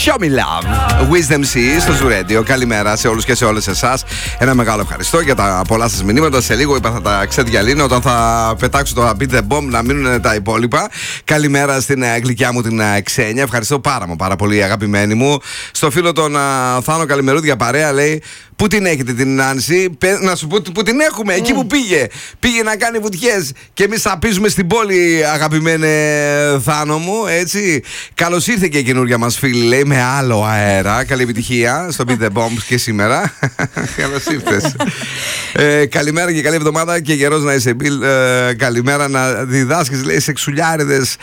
Show me love. Wisdom C στο Zoo Radio. Καλημέρα σε όλους και σε όλες εσάς. Ένα μεγάλο ευχαριστώ για τα πολλά σας μηνύματα. Σε λίγο είπα θα τα ξεδιαλύνω όταν θα πετάξω το Beat the Bomb να μείνουν τα υπόλοιπα. Καλημέρα στην γλυκιά μου την Ξένια. Ευχαριστώ πάρα πολύ, αγαπημένη μου. Στο φίλο τον Θάνο Καλημερούδια παρέα λέει: Πού την έχετε την Νάνση? Να σου πω που την έχουμε, εκεί που πήγε. Πήγε να κάνει βουτιές και εμείς θα πείσουμε στην πόλη, αγαπημένε Θάνο μου, έτσι. Καλώς ήρθε και η καινούργια μας φίλη, λέει, με άλλο αέρα. Καλή επιτυχία στο Beat the Bombs και σήμερα. Καλώς ήρθες. Καλημέρα και καλή εβδομάδα και γερός να είσαι, Μπιλ. Καλημέρα, να διδάσκεις, λέει, σεξουλιάριδες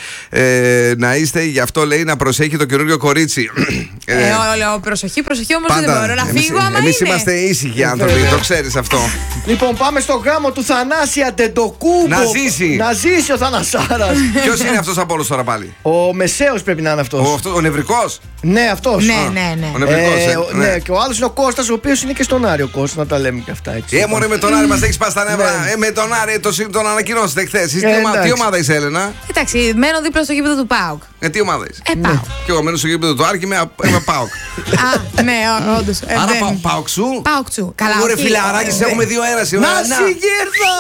να είστε, γι' αυτό λέει να προσέχει το καινούργιο κορίτσι. Προσοχή όμως δεν μπορώ να φύγω άμα εμείς είναι. Είμαστε ήσυχοι άνθρωποι, το ξέρεις αυτό. Λοιπόν, πάμε στο γάμο του Θανάση Αντετοκούμπο. Να ζήσει. Να ζήσει ο Θανασάρας. Ποιος είναι αυτός από όλους τώρα πάλι? Ο Μεσαίος πρέπει να είναι αυτός. Ο νευρικός. Ναι, αυτός. Ναι. Ο νευρικός. Ναι, και ο άλλος είναι ο Κώστας, ο οποίος είναι και στον Άρη. Ο Κώστας, να τα λέμε και αυτά έτσι. Μωρέ, με τον Άρη μας έχεις πάσει τα νεύρα. Με τον Άρη τον ανακοινώσετε χθες. Τι ομάδα είσαι, Έλενα? Εντάξει, μένω δίπλα στο γήπεδο του ΠΑΟΚ. Τι ομάδα είσαι? ΠΑΟΚ. Και εγώ μένω στο γήπεδο του Άρη και είμαι ΠΑΟΚ. Ναι, όντως. Άρα ΠΑΟΚ σου. ΠΑΟΚ σου. Καλά. Ωραία, φιλαράκι, έχουμε 2 αέρα σήμερα. Να συγγύρθα!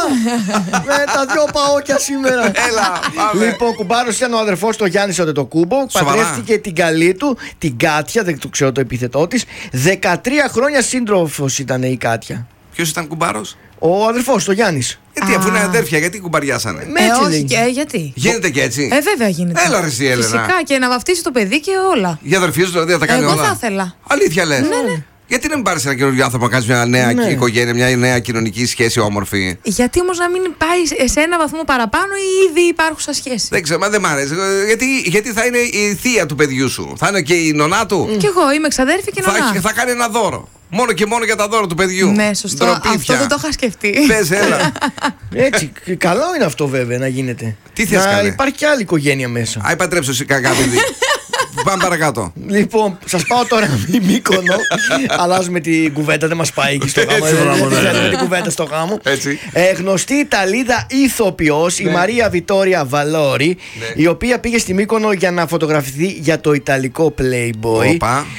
Με τα 2 παόκια σήμερα. Έλα, πάμε. Λοιπόν, κουμπάρος ήταν ο αδερφός του Γιάννης Αντετοκούμπο. Παντρεύτηκε την καλή του, την Κάτια, δεν το ξέρω το επίθετό της. 13 χρόνια σύντροφος ήταν η Κάτια. Ποιος ήταν κουμπάρος? Ο αδερφός, ο Γιάννης. Γιατί αφού είναι αδέρφια, γιατί κουμπαριάσανε? Έτσι Όχι, γιατί? Γίνεται και έτσι. Βέβαια γίνεται. Έλα ρε εσύ, Έλενα. Φυσικά, και να βαφτίσει το παιδί και όλα. Για αδερφή σου δηλαδή θα τα κάνει όλα? Εγώ θα ήθελα. Αλήθεια λες? Ναι. Γιατί δεν πάρεις ένα καινούργιο άνθρωπο να κάνεις μια νέα οικογένεια, μια νέα κοινωνική σχέση όμορφη? Γιατί όμως να μην πάει σε ένα βαθμό παραπάνω ή ήδη υπάρχουσα σχέση? Δεν ξέρω, μα δεν μ' αρέσει. Γιατί θα είναι η θεία του παιδιού σου. Θα είναι και η νονά του. Κι εγώ είμαι ξαδέρφη και νονά. Θα κάνει ένα δώρο. Μόνο και μόνο για τα δώρα του παιδιού. Ναι, σωστό. Αυτό δεν το είχα σκεφτεί. Πες, έλα. Έτσι, καλό είναι αυτό βέβαια να γίνεται. Τι θες, να καλέ? υπάρχει και άλλη οικογένεια μέσα. Άι, παντρέψω εσύ κακά παιδί. Πάμε παρακάτω. Λοιπόν, σας πάω τώρα Μύκονο. Αλλάζουμε την κουβέντα, δεν μας πάει εκεί στο γάμο. Δεν θέλουμε την κουβέντα στο γάμο. Γνωστή Ιταλίδα ηθοποιός, η Μαρία Βιτόρια Βαλόρι, η οποία πήγε στη Μύκονο για να φωτογραφηθεί για το ιταλικό Playboy.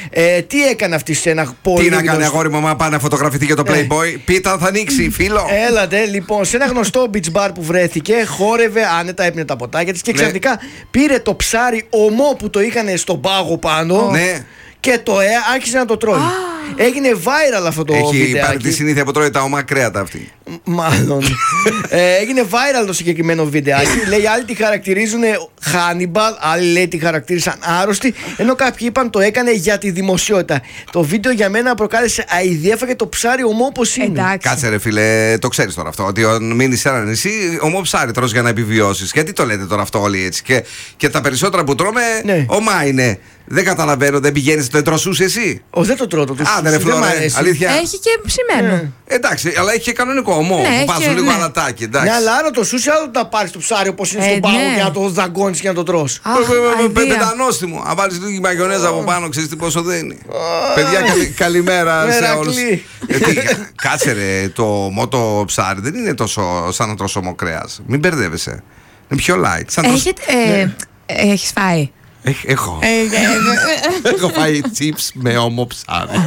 Τι έκανε αυτή σε ένα πολύ. Τι να κάνει, αγόρι μου, πάει να φωτογραφηθεί για το Playboy? Πίτα θα ανοίξει, φίλο. Έλατε, λοιπόν, σε ένα γνωστό beach bar που βρέθηκε, χόρευε άνετα, έπινε τα ποτάκια της και ξαφνικά πήρε το ψάρι ομό που το είχαν στον πάγο πάνω. Ναι. Και το άρχισε να το τρώει. Έγινε viral αυτό το βίντεο. Έχει πάρει τη συνήθεια που τρώει τα ομά κρέατα αυτή. Μάλλον. Έγινε viral το συγκεκριμένο βιντεάκι. Λέει, άλλοι τη χαρακτηρίζουν Hannibal, άλλοι λέει τη χαρακτήρισαν άρρωστη, ενώ κάποιοι είπαν το έκανε για τη δημοσιότητα. Το βίντεο για μένα προκάλεσε αηδία, έφαγε το ψάρι ομό όπως είναι. Εντάξει. Κάτσε ρε φίλε, το ξέρεις τώρα αυτό, ότι αν μείνεις σε ένα νησί, ομό ψάρι τρως για να επιβιώσεις. Γιατί το λέτε τώρα αυτό όλοι έτσι? Και τα περισσότερα που τρώμε, ομά είναι. Δεν καταλαβαίνω, δεν πηγαίνεις, δεν τρωσούς εσύ? Δεν το τρώω, το Άντε ρε Φλόρε, αλήθεια. Έχει και ψημένο. Εντάξει, αλλά έχει και κανονικό ομό. Ναι, που βάζουν λίγο αλατάκι. Ναι, αλλά άλλο το σούσι, άλλο να πάρεις το ψάρι όπως είναι στον πάγο και να το δαγκώνεις και να το τρως. Πεντανόστιμο. Αν βάλεις λίγη μαγιονέζα από πάνω, ξέρεις τι πόσο δίνει. Παιδιά, καλημέρα σε όλους. Κάτσε ρε, το μότο ψάρι δεν είναι τόσο σαν να τρως ομό κρέας. Μην μπερδεύεσαι. Είναι πιο light. Έχεις φάει? Έχω. Έχω φάει chips με ομό ψάρι.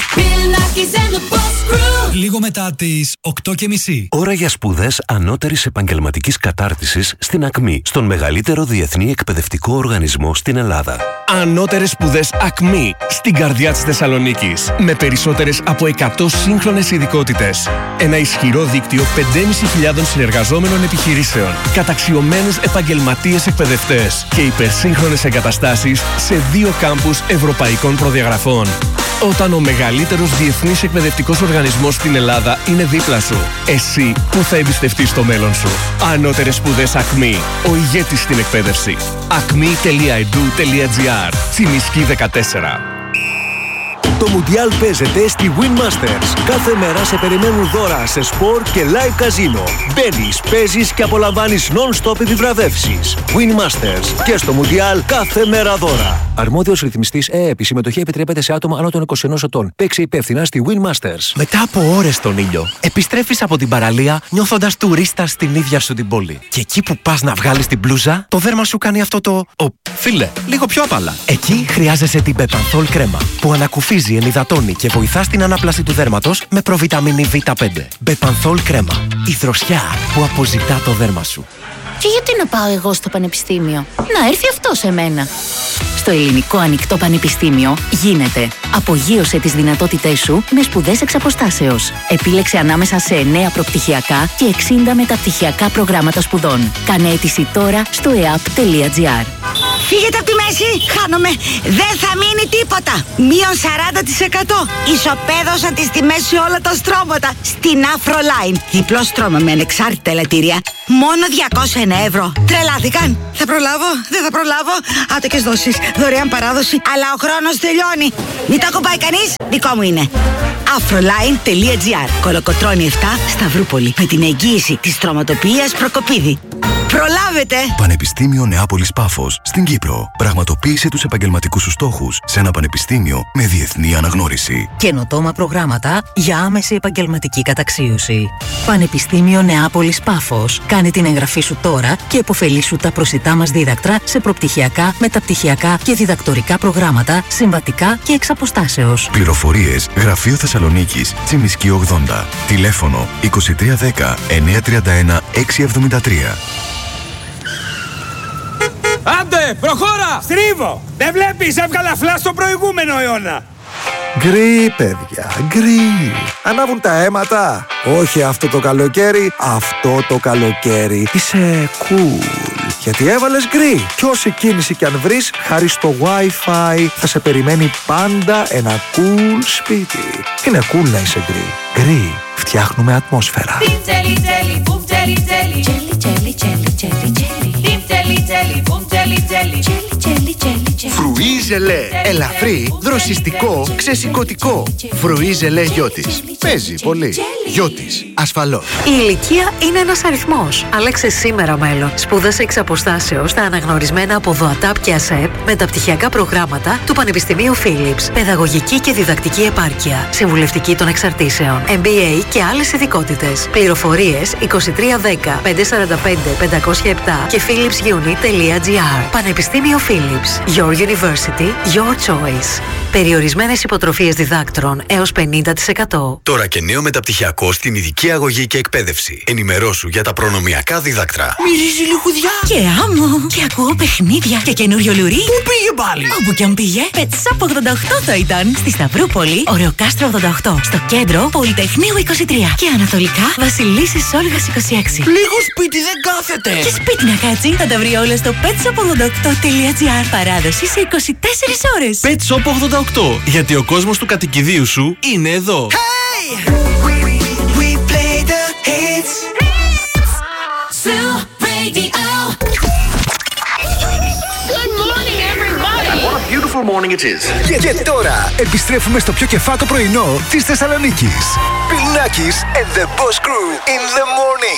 Λίγο μετά τις 8:30. Ώρα για σπουδές ανώτερης επαγγελματικής κατάρτισης στην ΑΚΜΗ, στον μεγαλύτερο διεθνή εκπαιδευτικό οργανισμό στην Ελλάδα. Ανώτερες σπουδές ΑΚΜΗ, στην καρδιά της Θεσσαλονίκης. Με περισσότερες από 100 σύγχρονες ειδικότητες. Ένα ισχυρό δίκτυο 5.500 συνεργαζόμενων επιχειρήσεων. Καταξιωμένους επαγγελματίες εκπαιδευτές και υπερσύγχρονες εγκαταστάσεις σε 2 κάμπους ευρωπαϊκών προδιαγραφών. Όταν ο μεγαλύτερος διεθνής εκπαιδευτικός οργανισμός στην Ελλάδα είναι δίπλα σου, εσύ που θα εμπιστευτείς το μέλλον σου? Ανώτερες σπουδές ΑΚΜΗ, ο ηγέτης στην εκπαίδευση. acme.edu.gr, Τσιμισκή 14. Το Μουντιάλ παίζεται στη Win Masters. Κάθε μέρα σε περιμένουν δώρα σε σπορ και live καζίνο. Μπαίνεις, παίζεις και απολαμβάνεις non-stop επιβραβεύσεις. Win Masters. Και στο Μουντιάλ κάθε μέρα δώρα. Αρμόδιος ρυθμιστής ΕΕΠ. Η συμμετοχή επιτρέπεται σε άτομα άνω των 21 ετών. Παίξε υπεύθυνα στη Win Masters. Μετά από ώρες στον ήλιο, επιστρέφεις από την παραλία νιώθοντας τουρίστα στην ίδια σου την πόλη. Και εκεί που πας να βγάλεις την μπλούζα, το δέρμα σου κάνει αυτό το. Φίλε, λίγο πιο απαλά. Εκεί χρειάζεσαι την Bepanthol κρέμα, που ανακουφίζει, ενυδατώνει και βοηθά στην ανάπλαση του δέρματος με προβιταμίνη Β5. Bepanthol κρέμα. Η δροσιά που αποζητά το δέρμα σου. Και γιατί να πάω εγώ στο πανεπιστήμιο? Να έρθει αυτό σε μένα. Στο Ελληνικό Ανοιχτό Πανεπιστήμιο γίνεται. Απογείωσε τις δυνατότητές σου με σπουδές εξ αποστάσεως. Επίλεξε ανάμεσα σε 9 προπτυχιακά και 60 μεταπτυχιακά προγράμματα σπουδών. Κάνε αίτηση τώρα στο eap.gr. Φύγετε από τη μέση, χάνομαι. Δεν θα μείνει τίποτα. Μείον 40%. Ισοπαίδωσαν τις τιμές σε όλα τα στρώματα. Στην Afroline. Διπλό στρώμα με ανεξάρτητα ελαττήρια. Μόνο 201 ευρώ. Τρελάθηκαν. Θα προλάβω, δεν θα προλάβω. Άτοκες δόσεις, δωρεάν παράδοση. Αλλά ο χρόνος τελειώνει. Μην το ακουμπάει κανείς, δικό μου είναι. Afroline.gr. Κολοκοτρώνη 7, Σταυρούπολη. Με την εγγύηση της στρωματοποιίας Προκοπίδη. Προλάβετε! Πανεπιστήμιο Νεάπολης Πάφος στην Κύπρο. Πραγματοποίησε τους επαγγελματικούς σου στόχους σε ένα πανεπιστήμιο με διεθνή αναγνώριση. Καινοτόμα προγράμματα για άμεση επαγγελματική καταξίωση. Πανεπιστήμιο Νεάπολης Πάφος. Κάνε την εγγραφή σου τώρα και επωφελήσου τα προσιτά μας δίδακτρα σε προπτυχιακά, μεταπτυχιακά και διδακτορικά προγράμματα, συμβατικά και εξ αποστάσεως. Πληροφορίες Γραφείο Θεσσαλονίκης, Τσιμισκή 80. Τηλέφωνο 2310 931 673. Άντε, προχώρα! Στρίβω! Δεν βλέπεις, έβγαλα φλα στο προηγούμενο αιώνα. Γκρι, παιδιά, γκρι. Ανάβουν τα αίματα. Όχι αυτό το καλοκαίρι, αυτό το καλοκαίρι. Είσαι cool. Γιατί έβαλες γκρι. Κι όση κίνηση κι αν βρεις, χάρη στο Wi-Fi θα σε περιμένει πάντα ένα cool σπίτι. Είναι cool να είσαι γκρι. Γκρι. Φτιάχνουμε ατμόσφαιρα. Φρουί ζελέ. Ελαφρύ, δροσιστικό, ξεσηκωτικό. Φρουί ζελέ Γιώτης. Παίζει πολύ. Γιώτης. Ασφαλώς. Η ηλικία είναι ένας αριθμός. Άλλαξε σήμερα μέλλον. Σπούδασε εξ αποστάσεως στα αναγνωρισμένα από ΔΟΑΤΑΠ και ΑΣΕΠ μεταπτυχιακά προγράμματα του Πανεπιστημίου Philips. Παιδαγωγική και διδακτική επάρκεια. Συμβουλευτική των εξαρτήσεων. MBA και άλλες ειδικότητες. Πληροφορίες 2310 545 507 και philipsunit.gr. Πανεπιστήμιο Philips. Your University, your choice. Περιορισμένες υποτροφίες διδάκτρων έως 50%. Τώρα και νέο μεταπτυχιακό στην ειδική αγωγή και εκπαίδευση. Ενημερώσου για τα προνομιακά δίδακτρα. Μυρίζει λιχουδιά και άμμο. Και ακούω παιχνίδια και καινούριο λουρί. Πού πήγε πάλι? Όπου κι αν πήγε. Πετσάπ 88 θα ήταν. Στη Σταυρούπολη, Ωρεοκάστρο 88. Στο κέντρο, Πολυτεχνείου 23. Και ανατολικά, Βασιλίσσης Όλγας 26. Λίγο σπίτι δεν κάθεται. Και σπίτι να κάτσει, θα τα βρει όλα στο petsop88.gr. Παράδοση σε 24 ώρες. Pet Shop 88. Γιατί ο κόσμος του κατοικιδίου σου είναι εδώ. Hey! We play the hits. Zoo Radio. Good morning, everybody. And what a beautiful morning it is. Και τώρα επιστρέφουμε στο πιο κεφάτο πρωινό της Θεσσαλονίκης. Bill Nackis and the Boss Crew in the morning.